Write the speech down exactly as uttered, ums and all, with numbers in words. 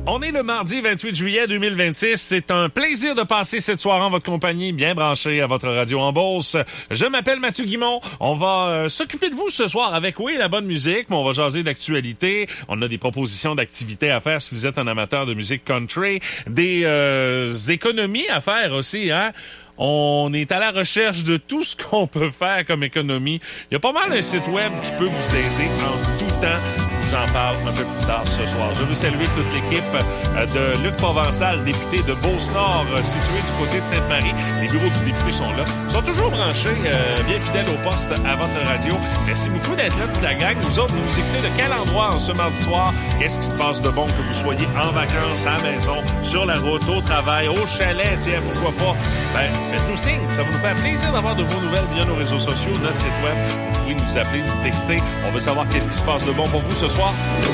On est le mardi vingt-huit juillet deux mille vingt-six. C'est un plaisir de passer cette soirée en votre compagnie, bien branchée à votre radio en Beauce. Je m'appelle Mathieu Guimont. On va euh, s'occuper de vous ce soir avec, oui, la bonne musique, mais on va jaser d'actualité. On a des propositions d'activités à faire si vous êtes un amateur de musique country. Des euh, économies à faire aussi, hein? On est à la recherche de tout ce qu'on peut faire comme économie. Il y a pas mal un site web qui peut vous aider en tout temps. J'en parle un peu plus tard ce soir. Je veux saluer toute l'équipe de Luc Provençal, député de Beauce-Nord, situé du côté de Sainte-Marie. Les bureaux du député sont là. Ils sont toujours branchés, euh, bien fidèles au poste à votre radio. Merci beaucoup d'être là, toute la gang. Vous autres, vous nous écoutez de quel endroit en ce mardi soir? Qu'est-ce qui se passe de bon que vous soyez en vacances, à la maison, sur la route, au travail, au chalet, tiens, pourquoi pas? Ben, faites-nous signe. Ça va nous faire plaisir d'avoir de vos nouvelles via nos réseaux sociaux, notre site web. Vous pouvez nous appeler, nous texter. On veut savoir qu'est-ce qui se passe de bon pour vous ce soir.